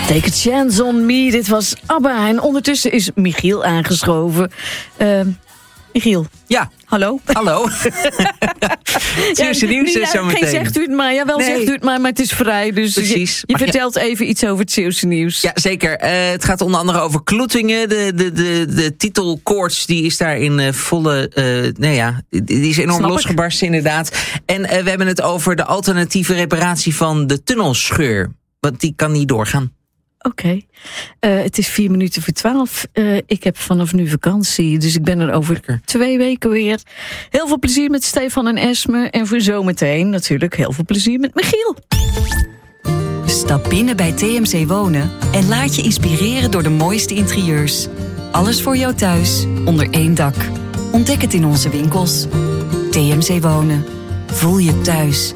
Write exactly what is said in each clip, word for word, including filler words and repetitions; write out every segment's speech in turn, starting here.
Take a chance on me, dit was ABBA. En ondertussen is Michiel aangeschoven. Uh, Michiel. Ja. Hallo. Hallo. Zeeuwse nieuws is zo meteen. Geen zegt u het maar. Ja, wel nee. Zegt u het maar, maar het is vrij. Dus Precies. je, je vertelt je... even iets over het Zeeuwse nieuws. Ja, zeker. Uh, het gaat onder andere over Kloetingen. De, de, de, de titelkoorts die is daar in uh, volle... Uh, nou ja, die is enorm Snap losgebarsten ik. inderdaad. En uh, we hebben het over de alternatieve reparatie van de tunnelscheur. Want die kan niet doorgaan. Oké. Okay. Uh, het is vier minuten voor twaalf. Uh, ik heb vanaf nu vakantie, dus ik ben er over Lekker. twee weken weer. Heel veel plezier met Stefan en Esme. En voor zometeen natuurlijk heel veel plezier met Michiel. Stap binnen bij T M C Wonen en laat je inspireren door de mooiste interieurs. Alles voor jou thuis, onder één dak. Ontdek het in onze winkels. T M C Wonen. Voel je thuis.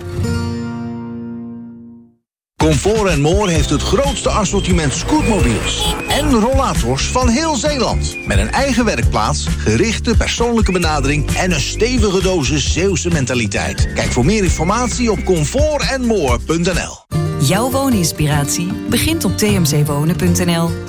Comfort en More heeft het grootste assortiment scootmobiels en rollators van heel Zeeland. Met een eigen werkplaats, gerichte persoonlijke benadering en een stevige dosis Zeeuwse mentaliteit. Kijk voor meer informatie op comfort en more punt n l. Jouw wooninspiratie begint op t m c wonen punt n l.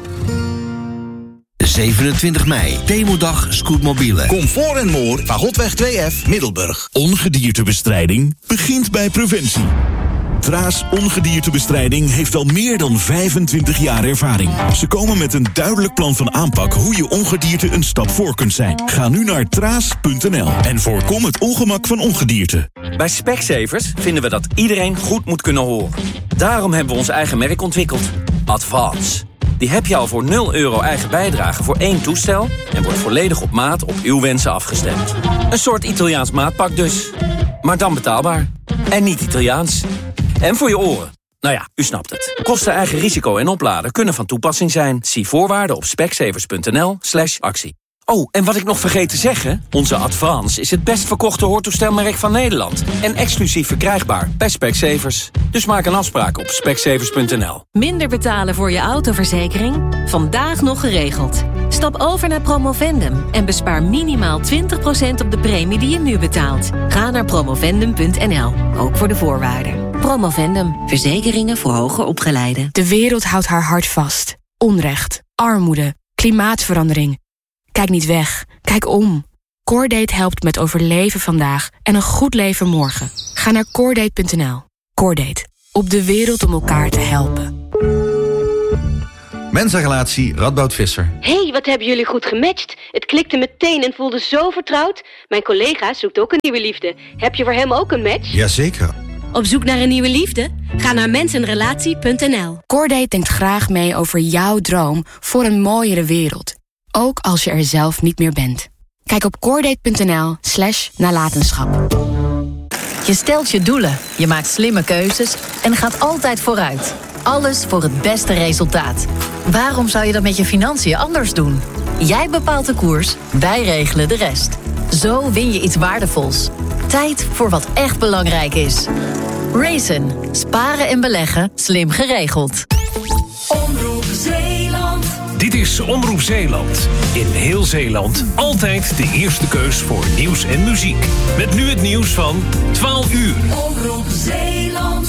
zevenentwintig mei, Demodag Scootmobielen. Comfort en More, Fagotweg twee F, Middelburg. Ongediertebestrijding begint bij preventie. Traas Ongediertebestrijding heeft al meer dan vijfentwintig jaar ervaring. Ze komen met een duidelijk plan van aanpak hoe je ongedierte een stap voor kunt zijn. Ga nu naar traas punt n l en voorkom het ongemak van ongedierte. Bij Specsavers vinden we dat iedereen goed moet kunnen horen. Daarom hebben we ons eigen merk ontwikkeld. Advance. Die heb je al voor nul euro eigen bijdrage voor één toestel en wordt volledig op maat op uw wensen afgestemd. Een soort Italiaans maatpak dus. Maar dan betaalbaar. En niet Italiaans. En voor je oren. Nou ja, u snapt het. Kosten, eigen risico en opladen kunnen van toepassing zijn. Zie voorwaarden op specsavers punt n l slash actie. Oh, en wat ik nog vergeet te zeggen. Onze Advance is het best verkochte hoortoestelmerk van Nederland. En exclusief verkrijgbaar bij Specsavers. Dus maak een afspraak op specsavers punt n l. Minder betalen voor je autoverzekering? Vandaag nog geregeld. Stap over naar Promovendum en bespaar minimaal twintig procent op de premie die je nu betaalt. Ga naar promovendum punt n l, ook voor de voorwaarden. Promovendum, verzekeringen voor hoger opgeleiden. De wereld houdt haar hart vast. Onrecht, armoede, klimaatverandering. Kijk niet weg, kijk om. Cordate helpt met overleven vandaag en een goed leven morgen. Ga naar cordate punt n l. Cordate, op de wereld om elkaar te helpen. Mensenrelatie Radboud Visser. Hé, hey, wat hebben jullie goed gematcht. Het klikte meteen en voelde zo vertrouwd. Mijn collega zoekt ook een nieuwe liefde. Heb je voor hem ook een match? Jazeker. Op zoek naar een nieuwe liefde? Ga naar mensenrelatie punt n l. Cordate denkt graag mee over jouw droom voor een mooiere wereld. Ook als je er zelf niet meer bent. Kijk op cordate punt n l slash nalatenschap. Je stelt je doelen, je maakt slimme keuzes en gaat altijd vooruit. Alles voor het beste resultaat. Waarom zou je dat met je financiën anders doen? Jij bepaalt de koers, wij regelen de rest. Zo win je iets waardevols. Tijd voor wat echt belangrijk is. Raisin. Sparen en beleggen, slim geregeld. Omroep Zeeland. Dit is Omroep Zeeland. In heel Zeeland altijd de eerste keus voor nieuws en muziek. Met nu het nieuws van twaalf uur. Omroep Zeeland.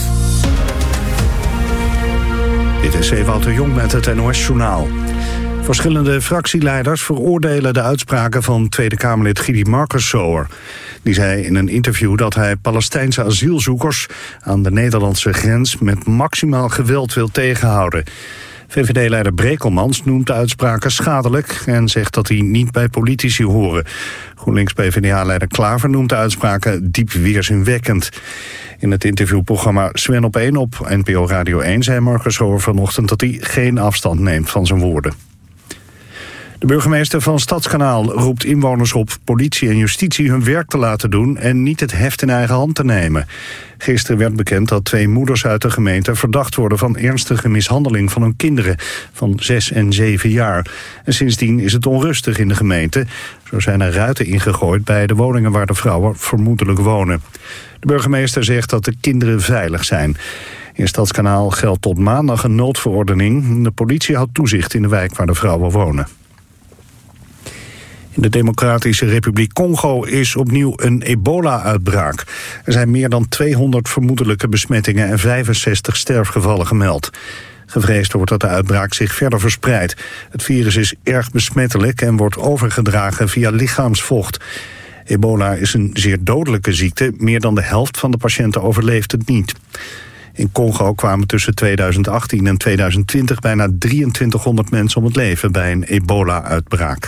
Dit is Ewout de Jong met het N O S-journaal. Verschillende fractieleiders veroordelen de uitspraken van Tweede Kamerlid Gidi Marcussoer. Die zei in een interview dat hij Palestijnse asielzoekers aan de Nederlandse grens met maximaal geweld wil tegenhouden. V V D-leider Brekelmans noemt de uitspraken schadelijk en zegt dat die niet bij politici horen. GroenLinks-P V D A-leider Klaver noemt de uitspraken diep weerzinwekkend. In het interviewprogramma Sven op één op N P O Radio één zei Marcussoer vanochtend dat hij geen afstand neemt van zijn woorden. De burgemeester van Stadskanaal roept inwoners op politie en justitie hun werk te laten doen en niet het heft in eigen hand te nemen. Gisteren werd bekend dat twee moeders uit de gemeente verdacht worden van ernstige mishandeling van hun kinderen van zes en zeven jaar. En sindsdien is het onrustig in de gemeente. Zo zijn er ruiten ingegooid bij de woningen waar de vrouwen vermoedelijk wonen. De burgemeester zegt dat de kinderen veilig zijn. In Stadskanaal geldt tot maandag een noodverordening. De politie houdt toezicht in de wijk waar de vrouwen wonen. In de Democratische Republiek Congo is opnieuw een ebola-uitbraak. Er zijn meer dan tweehonderd vermoedelijke besmettingen en vijfenzestig sterfgevallen gemeld. Gevreesd wordt dat de uitbraak zich verder verspreidt. Het virus is erg besmettelijk en wordt overgedragen via lichaamsvocht. Ebola is een zeer dodelijke ziekte. Meer dan de helft van de patiënten overleeft het niet. In Congo kwamen tussen tweeduizend achttien en tweeduizend twintig bijna drieëntwintighonderd mensen om het leven bij een ebola-uitbraak.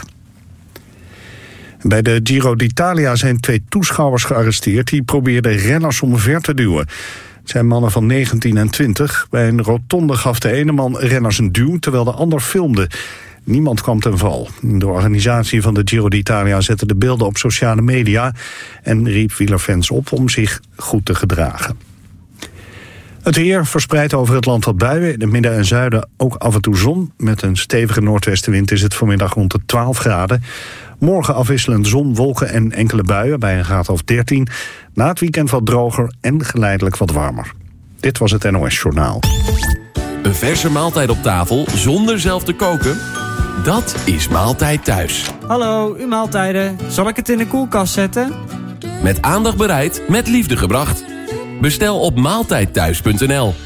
Bij de Giro d'Italia zijn twee toeschouwers gearresteerd die probeerden renners omver te duwen. Het zijn mannen van negentien en twintig. Bij een rotonde gaf de ene man renners een duw terwijl de ander filmde. Niemand kwam ten val. De organisatie van de Giro d'Italia zette de beelden op sociale media en riep wielerfans op om zich goed te gedragen. Het weer verspreidt over het land wat buien. In het midden en zuiden ook af en toe zon. Met een stevige noordwestenwind is het vanmiddag rond de twaalf graden. Morgen afwisselend zon, wolken en enkele buien bij een graad of dertien. Na het weekend wat droger en geleidelijk wat warmer. Dit was het N O S Journaal. Een verse maaltijd op tafel zonder zelf te koken? Dat is Maaltijd Thuis. Hallo, uw maaltijden. Zal ik het in de koelkast zetten? Met aandacht bereid, met liefde gebracht. Bestel op maaltijdthuis punt n l.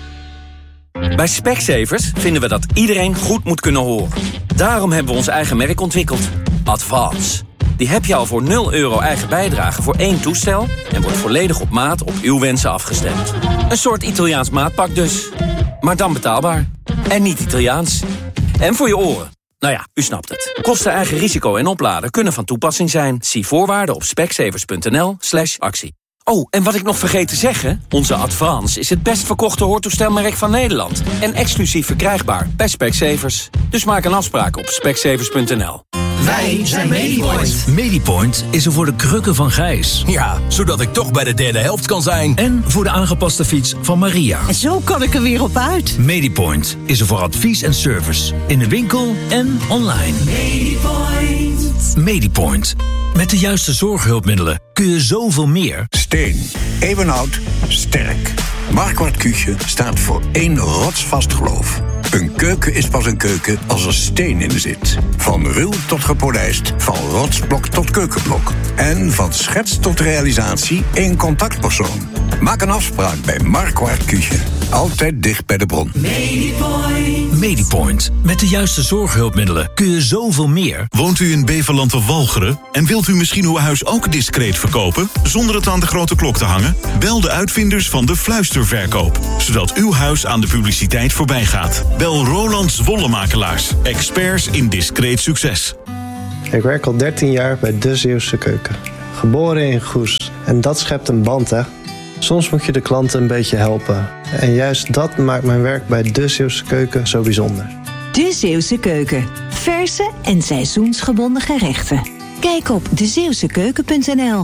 Bij Specsavers vinden we dat iedereen goed moet kunnen horen. Daarom hebben we ons eigen merk ontwikkeld. Advance. Die heb je al voor nul euro eigen bijdrage voor één toestel en wordt volledig op maat op uw wensen afgestemd. Een soort Italiaans maatpak dus. Maar dan betaalbaar. En niet Italiaans. En voor je oren. Nou ja, u snapt het. Kosten, eigen risico en opladen kunnen van toepassing zijn. Zie voorwaarden op specsavers punt n l slash actie. Oh, en wat ik nog vergeet te zeggen, onze Advance is het best verkochte hoortoestelmerk van Nederland. En exclusief verkrijgbaar bij Specsavers. Dus maak een afspraak op specsavers punt n l. Wij zijn Medipoint. Medipoint is er voor de krukken van Gijs. Ja, zodat ik toch bij de derde helft kan zijn. En voor de aangepaste fiets van Maria. En zo kan ik er weer op uit. Medipoint is er voor advies en service. In de winkel en online. Medipoint. Medipoint. Met de juiste zorghulpmiddelen kun je zoveel meer. Steen. Eeuwenoud. Sterk. Marquardt Küche staat voor één rotsvast geloof. Een keuken is pas een keuken als er steen in zit. Van ruw tot gepolijst, van rotsblok tot keukenblok. En van schets tot realisatie één contactpersoon. Maak een afspraak bij Marquardt Küche. Altijd dicht bij de bron. Medipoint. Medipoint. Met de juiste zorghulpmiddelen kun je zoveel meer. Woont u in Beverland of Walcheren en wilt u misschien uw huis ook discreet verkopen, zonder het aan de grote klok te hangen? Bel de uitvinders van de fluisterverkoop, zodat uw huis aan de publiciteit voorbij gaat. Bel Roland Zwollemakelaars, experts in discreet succes. Ik werk al dertien jaar bij De Zeeuwse Keuken. Geboren in Goes. En dat schept een band, hè? Soms moet je de klanten een beetje helpen. En juist dat maakt mijn werk bij De Zeeuwse Keuken zo bijzonder. De Zeeuwse Keuken. Verse en seizoensgebonden gerechten. Kijk op de zeeuwse keuken punt n l.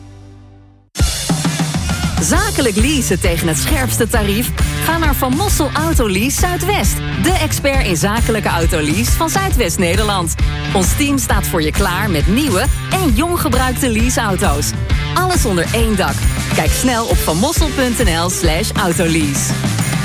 Zakelijk leasen tegen het scherpste tarief? Ga naar Van Mossel Autolease Zuidwest. De expert in zakelijke autolease van Zuidwest-Nederland. Ons team staat voor je klaar met nieuwe en jong gebruikte leaseauto's. Alles onder één dak. Kijk snel op vanmossel punt n l slash autolease.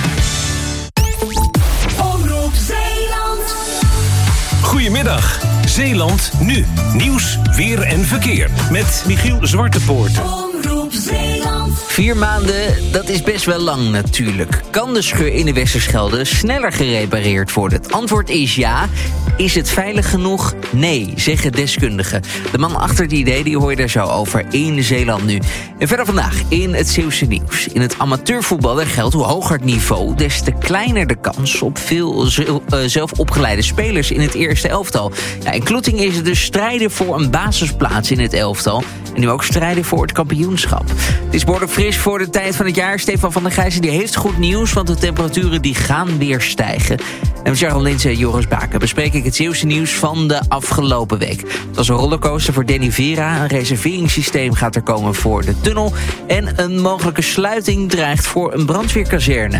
Omroep Zeeland. Goedemiddag. Zeeland nu. Nieuws, weer en verkeer. Met Michiel Zwartepoort. Omroep Zeeland. Vier maanden, dat is best wel lang natuurlijk. Kan de scheur in de Westerschelde sneller gerepareerd worden? Het antwoord is ja. Is het veilig genoeg? Nee, zeggen deskundigen. De man achter het idee, die hoor je daar zo over in Zeeland nu. En verder vandaag in het Zeeuwse nieuws. In het amateurvoetbal geldt hoe hoger het niveau, des te kleiner de kans op veel zelf opgeleide spelers in het eerste elftal. Ja, in Kloeting is het dus strijden voor een basisplaats in het elftal. En nu ook strijden voor het kampioenschap. Het is behoorlijk fris voor de tijd van het jaar. Stefan van der Gijzen die heeft goed nieuws, want de temperaturen die gaan weer stijgen. En met Jarl Linse en Joris Baken bespreek ik het Zeeuwse nieuws van de afgelopen week. Het was een rollercoaster voor Danny Vera. Een reserveringssysteem gaat er komen voor de tunnel. En een mogelijke sluiting dreigt voor een brandweerkazerne.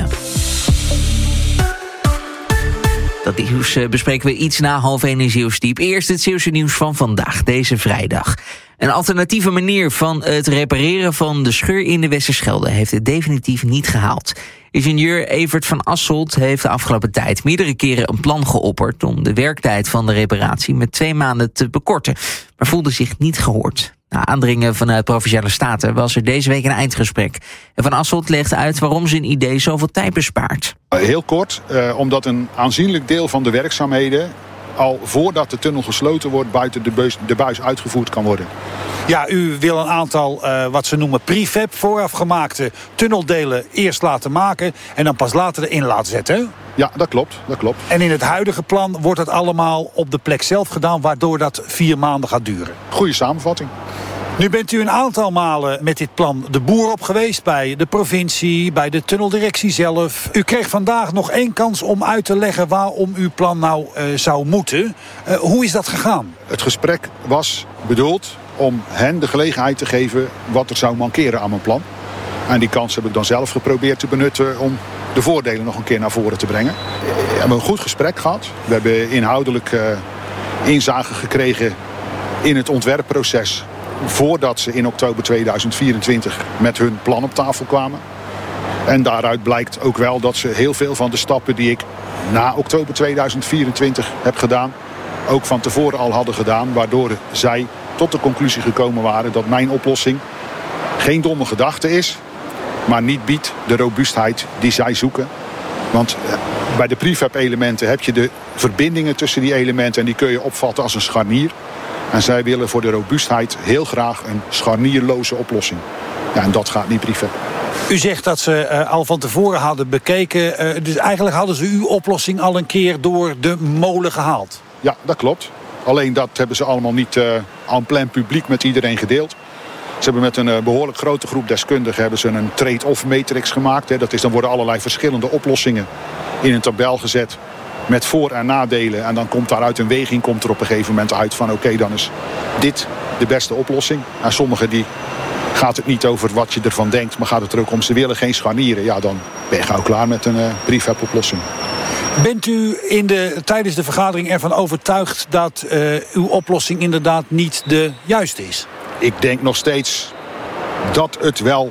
Dat nieuws bespreken we iets na half één in Zeeuws Diep. Eerst het Zeeuwse nieuws van vandaag, deze vrijdag. Een alternatieve manier van het repareren van de scheur in de Westerschelde heeft het definitief niet gehaald. Ingenieur Evert van Asselt heeft de afgelopen tijd meerdere keren een plan geopperd om de werktijd van de reparatie met twee maanden te bekorten, maar voelde zich niet gehoord. Na aandringen vanuit Provinciale Staten was er deze week een eindgesprek. En Van Asselt legt uit waarom zijn idee zoveel tijd bespaart. Heel kort, eh, omdat een aanzienlijk deel van de werkzaamheden al voordat de tunnel gesloten wordt buiten de buis, de buis uitgevoerd kan worden. Ja, u wil een aantal uh, wat ze noemen prefab, voorafgemaakte tunneldelen eerst laten maken en dan pas later erin laten zetten. Hè? Ja, dat klopt, dat klopt. En in het huidige plan wordt het allemaal op de plek zelf gedaan, waardoor dat vier maanden gaat duren. Goeie samenvatting. Nu bent u een aantal malen met dit plan de boer op geweest, bij de provincie, bij de tunneldirectie zelf. U kreeg vandaag nog één kans om uit te leggen waarom uw plan nou uh, zou moeten. Uh, hoe is dat gegaan? Het gesprek was bedoeld om hen de gelegenheid te geven wat er zou mankeren aan mijn plan. En die kans heb ik dan zelf geprobeerd te benutten om de voordelen nog een keer naar voren te brengen. We hebben een goed gesprek gehad. We hebben inhoudelijk uh, inzage gekregen in het ontwerpproces voordat ze in oktober tweeduizend vierentwintig met hun plan op tafel kwamen. En daaruit blijkt ook wel dat ze heel veel van de stappen die ik na oktober tweeduizend vierentwintig heb gedaan, ook van tevoren al hadden gedaan, waardoor zij tot de conclusie gekomen waren dat mijn oplossing geen domme gedachte is, maar niet biedt de robuustheid die zij zoeken. Want bij de prefab elementen heb je de verbindingen tussen die elementen en die kun je opvatten als een scharnier. En zij willen voor de robuustheid heel graag een scharnierloze oplossing. Ja, en dat gaat niet prefab. U zegt dat ze uh, al van tevoren hadden bekeken. Uh, dus eigenlijk hadden ze uw oplossing al een keer door de molen gehaald. Ja, dat klopt. Alleen dat hebben ze allemaal niet uh, en plein publiek met iedereen gedeeld. Ze hebben met een uh, behoorlijk grote groep deskundigen hebben ze een trade-off matrix gemaakt. Hè. Dat is, dan worden allerlei verschillende oplossingen in een tabel gezet met voor- en nadelen. En dan komt daaruit een weging, komt er op een gegeven moment uit van oké, okay, dan is dit de beste oplossing. En sommige die gaat het niet over wat je ervan denkt, maar gaat het er ook om ze willen geen scharnieren. Ja, dan ben je gauw klaar met een uh, prefab oplossing. Bent u in de, tijdens de vergadering ervan overtuigd dat uh, uw oplossing inderdaad niet de juiste is? Ik denk nog steeds dat het wel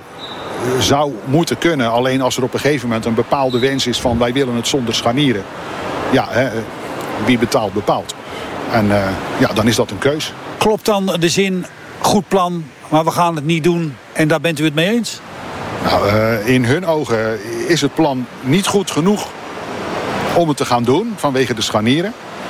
zou moeten kunnen. Alleen als er op een gegeven moment een bepaalde wens is van wij willen het zonder scharnieren. Ja, hè, wie betaalt bepaalt. En uh, ja, dan is dat een keus. Klopt dan de zin, goed plan, maar we gaan het niet doen en daar bent u het mee eens? Nou, uh, in hun ogen is het plan niet goed genoeg om het te gaan doen vanwege de scharnieren.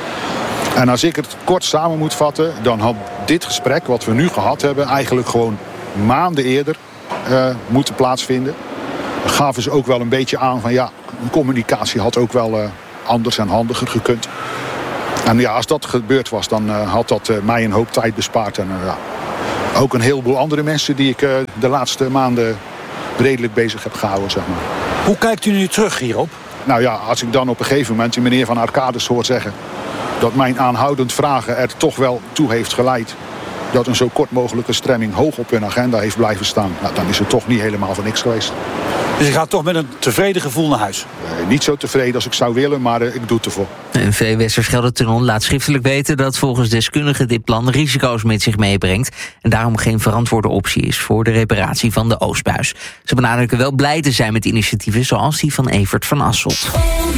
En als ik het kort samen moet vatten, dan had dit gesprek wat we nu gehad hebben eigenlijk gewoon maanden eerder uh, moeten plaatsvinden. Dan gaven ze ook wel een beetje aan van ja, communicatie had ook wel uh, anders en handiger gekund. En ja, als dat gebeurd was, dan uh, had dat uh, mij een hoop tijd bespaard. En uh, ja, ook een heleboel andere mensen die ik uh, de laatste maanden redelijk bezig heb gehouden, zeg maar. Hoe kijkt u nu terug hierop? Nou ja, als ik dan op een gegeven moment die meneer Van Arcades hoor zeggen dat mijn aanhoudend vragen er toch wel toe heeft geleid dat een zo kort mogelijke stremming hoog op hun agenda heeft blijven staan, nou, dan is het toch niet helemaal voor niks geweest. Dus je gaat toch met een tevreden gevoel naar huis? Uh, niet zo tevreden als ik zou willen, maar uh, ik doe het ervoor. De N V Westerschelde-tunnel laat schriftelijk weten dat volgens deskundigen dit plan risico's met zich meebrengt en daarom geen verantwoorde optie is voor de reparatie van de Oostbuis. Ze benadrukken wel blij te zijn met initiatieven zoals die van Evert van Asselt.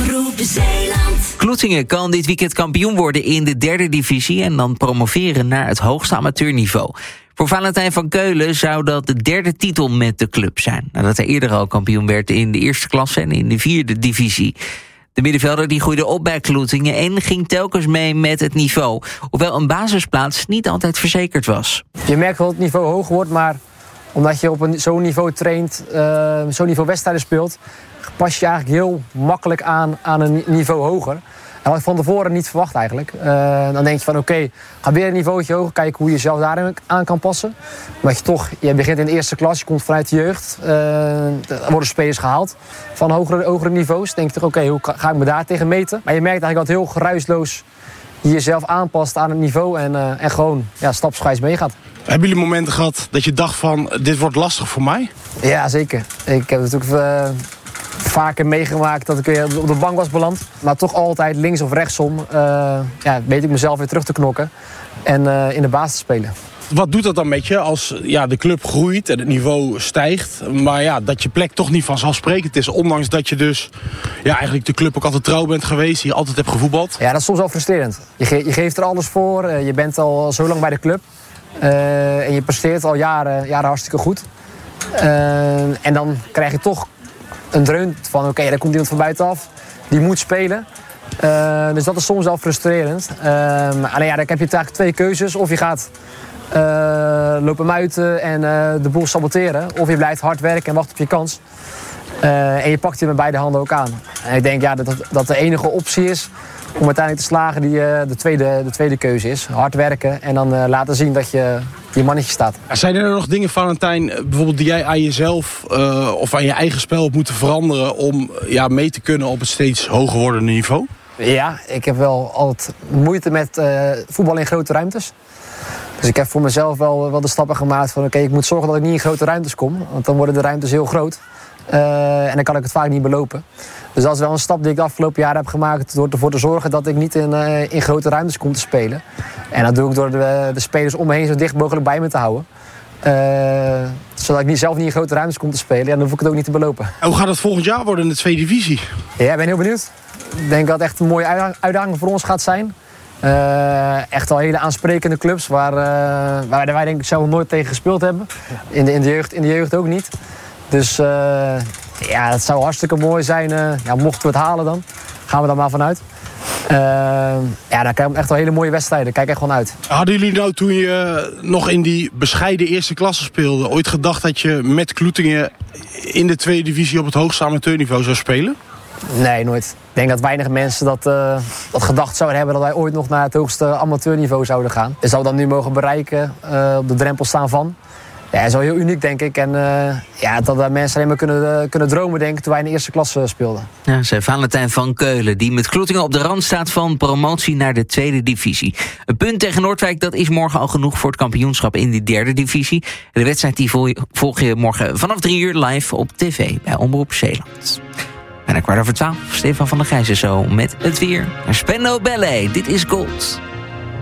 Kloetingen kan dit weekend kampioen worden in de derde divisie en dan promoveren naar het hoogste amateurniveau. Voor Valentijn van Keulen zou dat de derde titel met de club zijn, nadat hij eerder al kampioen werd in de eerste klasse en in de vierde divisie. De middenvelder die groeide op bij Kloetingen en ging telkens mee met het niveau, hoewel een basisplaats niet altijd verzekerd was. Je merkt wel dat het niveau hoog wordt, maar omdat je op een zo'n niveau traint, uh, zo'n niveau wedstrijden speelt, pas je eigenlijk heel makkelijk aan aan een niveau hoger. En wat ik van tevoren niet verwacht eigenlijk. Uh, dan denk je van oké, okay, ga weer een niveautje hoger, kijken hoe je jezelf daar aan kan passen. Omdat je toch, je begint in de eerste klas, je komt vanuit de jeugd. Uh, er worden spelers gehaald van hogere, hogere niveaus. Dan denk je toch oké, okay, hoe ga ik me daar tegen meten? Maar je merkt eigenlijk dat heel geruisloos je jezelf aanpast aan het niveau en, uh, en gewoon ja, stapsgewijs meegaat. Hebben jullie momenten gehad dat je dacht van dit wordt lastig voor mij? Ja, zeker. Ik heb natuurlijk uh, vaker meegemaakt dat ik weer op de bank was beland. Maar toch altijd links of rechtsom uh, ja, weet ik mezelf weer terug te knokken en uh, in de basis te spelen. Wat doet dat dan met je als ja, de club groeit en het niveau stijgt, maar ja, dat je plek toch niet vanzelfsprekend is, ondanks dat je dus ja, eigenlijk de club ook altijd trouw bent geweest, die je altijd hebt gevoetbald? Ja, dat is soms wel frustrerend. Je, ge- je geeft er alles voor, uh, je bent al zo lang bij de club. Uh, en je presteert al jaren, jaren hartstikke goed. Uh, en dan krijg je toch een dreun van, oké, okay, daar komt iemand van buitenaf. Die moet spelen. Uh, dus dat is soms wel frustrerend. Uh, alleen ja, dan heb je eigenlijk twee keuzes. Of je gaat uh, lopen muiten en uh, de boel saboteren. Of je blijft hard werken en wacht op je kans. Uh, en je pakt je met beide handen ook aan. En ik denk ja, dat dat de enige optie is om uiteindelijk te slagen die uh, de, tweede, de tweede keuze is. Hard werken en dan uh, laten zien dat je je mannetje staat. Zijn er nog dingen, Valentijn, bijvoorbeeld die jij aan jezelf uh, of aan je eigen spel hebt moeten veranderen om ja, mee te kunnen op het steeds hoger wordende niveau? Ja, ik heb wel altijd moeite met uh, voetbal in grote ruimtes. Dus ik heb voor mezelf wel, wel de stappen gemaakt van oké, okay, ik moet zorgen dat ik niet in grote ruimtes kom. Want dan worden de ruimtes heel groot. Uh, en dan kan ik het vaak niet belopen. Dus dat is wel een stap die ik de afgelopen jaren heb gemaakt door ervoor te zorgen dat ik niet in, uh, in grote ruimtes kom te spelen. En dat doe ik door de, de spelers om me heen zo dicht mogelijk bij me te houden. Uh, zodat ik niet, zelf niet in grote ruimtes kom te spelen. En dan hoef ik het ook niet te belopen. En hoe gaat het volgend jaar worden in de tweede divisie? Ja, ik ben heel benieuwd. Ik denk dat het echt een mooie uitdaging voor ons gaat zijn. Uh, echt al hele aansprekende clubs waar, uh, waar wij denk ik zelf nooit tegen gespeeld hebben. In de, in de, jeugd, in de jeugd ook niet. Dus uh, ja, het zou hartstikke mooi zijn. Uh, ja, mochten we het halen dan, gaan we daar maar vanuit. Uh, ja, dan krijg je echt wel hele mooie wedstrijden. Kijk echt gewoon uit. Hadden jullie nou toen je nog in die bescheiden eerste klasse speelde ooit gedacht dat je met Kloetingen in de tweede divisie op het hoogste amateurniveau zou spelen? Nee, nooit. Ik denk dat weinig mensen dat, uh, dat gedacht zouden hebben dat wij ooit nog naar het hoogste amateurniveau zouden gaan. Dus dat we dat nu mogen bereiken, uh, op de drempel staan van. Ja, dat is wel heel uniek, denk ik. En uh, ja, dat mensen alleen maar kunnen, uh, kunnen dromen, denk ik, toen wij in de eerste klas uh, speelden. Ja, zei Valentijn van Keulen, die met Kloetingen op de rand staat van promotie naar de tweede divisie. Een punt tegen Noordwijk, dat is morgen al genoeg voor het kampioenschap in de derde divisie. De wedstrijd die volg je morgen vanaf drie uur live op tv bij Omroep Zeeland. En een kwart over twaalf, Stefan van der Gijzen zo met het weer. Spendo Ballet, dit is Gold.